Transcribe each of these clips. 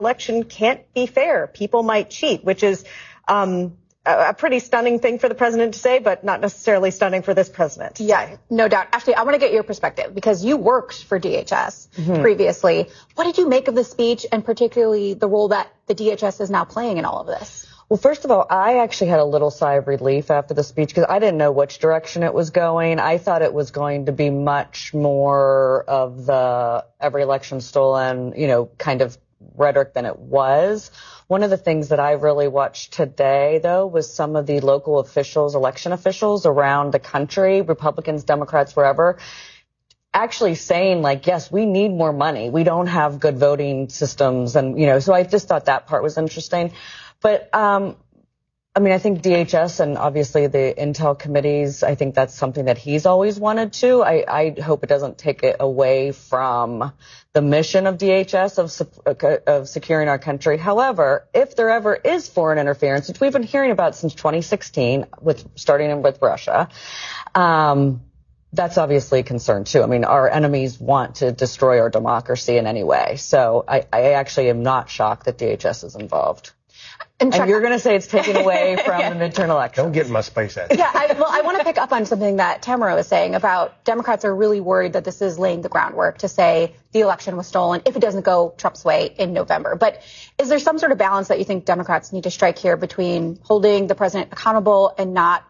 election can't be fair. People might cheat, which is a pretty stunning thing for the president to say, but not necessarily stunning for this president. Yeah, no doubt. Actually, I want to get your perspective because you worked for DHS previously. What did you make of the speech and particularly the role that the DHS is now playing in all of this? Well, first of all, I actually had a little sigh of relief after the speech because I didn't know which direction it was going. I thought it was going to be much more of the every election stolen, kind of rhetoric than it was. One of the things that I really watched today, though, was some of the local officials, election officials around the country, Republicans, Democrats, wherever, actually saying, yes, we need more money. We don't have good voting systems. And, so I just thought that part was interesting. But, I think DHS and obviously the Intel committees, I think that's something that he's always wanted to. I hope it doesn't take it away from the mission of DHS of securing our country. However, if there ever is foreign interference, which we've been hearing about since 2016, starting with Russia, that's obviously a concern too. Our enemies want to destroy our democracy in any way. So I actually am not shocked that DHS is involved. And you're going to say it's taken away from the midterm election. Don't get in my space, Ashley. Yeah, I want to pick up on something that Tamara was saying about Democrats are really worried that this is laying the groundwork to say the election was stolen if it doesn't go Trump's way in November. But is there some sort of balance that you think Democrats need to strike here between holding the president accountable and not,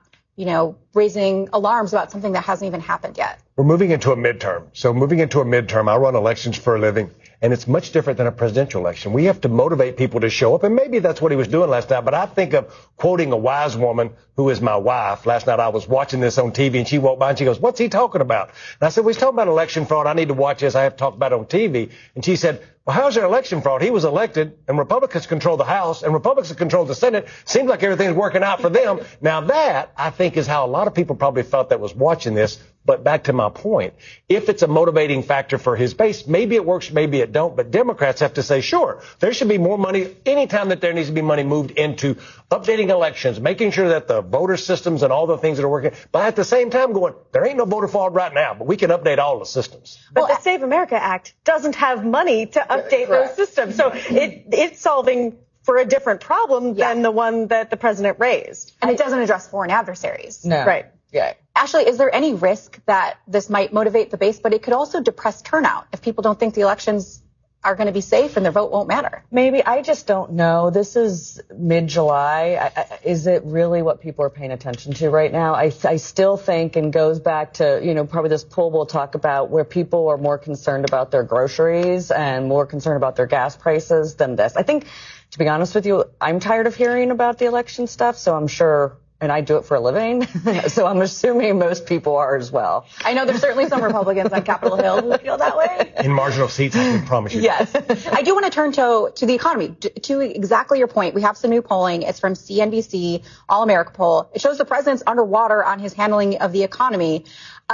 raising alarms about something that hasn't even happened yet? We're moving into a midterm. So moving into a midterm, I run elections for a living. And it's much different than a presidential election. We have to motivate people to show up. And maybe that's what he was doing last night. But I think of quoting a wise woman who is my wife. Last night I was watching this on TV and she walked by and she goes, "What's he talking about?" And I said, "Well, he's talking about election fraud. I need to watch this. I have to talk about it on TV." And she said, "Well, how's there election fraud? He was elected and Republicans control the House and Republicans control the Senate. Seems like everything's working out for them." Now that, I think, is how a lot of people probably felt that was watching this. But back to my point, if it's a motivating factor for his base, maybe it works, maybe it don't. But Democrats have to say, sure, there should be more money anytime that there needs to be money moved into updating elections, making sure that the voter systems and all the things that are working. But at the same time going, there ain't no voter fraud right now, but we can update all the systems. But the Save America Act doesn't have money to update those systems. So it's solving for a different problem than the one that the president raised. And it doesn't address foreign adversaries. No. Right. Yeah. Ashley, is there any risk that this might motivate the base, but it could also depress turnout if people don't think the elections are going to be safe and their vote won't matter? Maybe. I just don't know. This is mid-July. Is it really what people are paying attention to right now? I still think, and goes back to, probably this poll we'll talk about, where people are more concerned about their groceries and more concerned about their gas prices than this. I think, to be honest with you, I'm tired of hearing about the election stuff, so I'm sure. And I do it for a living, so I'm assuming most people are as well. I know there's certainly some Republicans on Capitol Hill who feel that way. In marginal seats, I can promise you. Yes. I do want to turn to the economy. To exactly your point, we have some new polling. It's from CNBC, All America poll. It shows the president's underwater on his handling of the economy.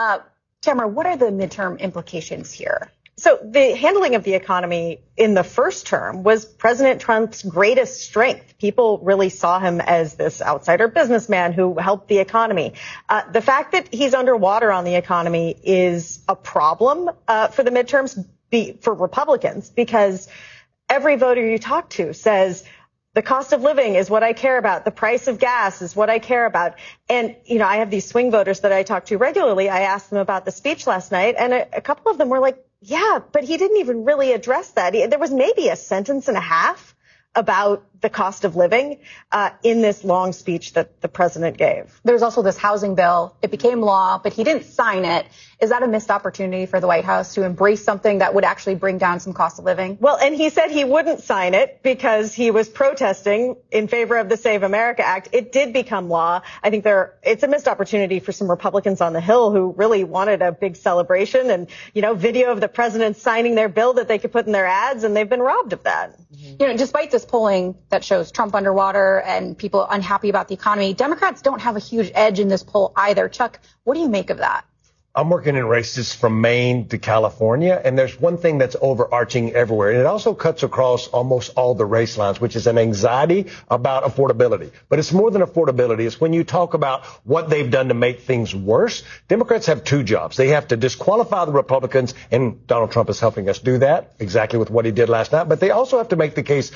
Tamara, what are the midterm implications here? So the handling of the economy in the first term was President Trump's greatest strength. People really saw him as this outsider businessman who helped the economy. The fact that he's underwater on the economy is a problem for the midterms for Republicans, because every voter you talk to says the cost of living is what I care about. The price of gas is what I care about. And, I have these swing voters that I talk to regularly. I asked them about the speech last night, and a couple of them were like, yeah, but he didn't even really address that. There was maybe a sentence and a half about the cost of living in this long speech that the president gave. There's also this housing bill. It became law, but he didn't sign it. Is that a missed opportunity for the White House to embrace something that would actually bring down some cost of living? Well, and he said he wouldn't sign it because he was protesting in favor of the Save America Act. It did become law. I think it's a missed opportunity for some Republicans on the Hill who really wanted a big celebration and, video of the president signing their bill that they could put in their ads, and they've been robbed of that. Despite this polling that shows Trump underwater and people unhappy about the economy, Democrats don't have a huge edge in this poll either. Chuck, what do you make of that? I'm working in races from Maine to California, and there's one thing that's overarching everywhere, and it also cuts across almost all the race lines, which is an anxiety about affordability. But it's more than affordability. It's when you talk about what they've done to make things worse. Democrats have two jobs. They have to disqualify the Republicans, and Donald Trump is helping us do that, exactly with what he did last night. But they also have to make the case